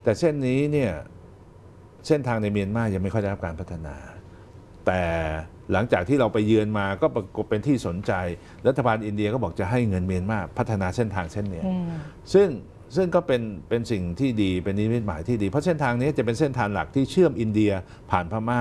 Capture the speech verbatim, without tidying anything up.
แต่เส้นนี้เนี่ยเส้นทางในเมียนมายังไม่ค่อยได้รับการพัฒนา แต่หลังจากที่เราไปเยือนมาก็ปรากฏเป็นที่สนใจรัฐบาลอินเดียก็บอกจะให้เงินเมียนมาพัฒนาเส้นทางเส้นนี้ซึ่งซึ่งก็เป็นเป็นสิ่งที่ดีเป็นนิมิตหมายที่ดีเพราะเส้นทางนี้จะเป็นเส้นทางหลักที่เชื่อมอินเดียผ่านพม่า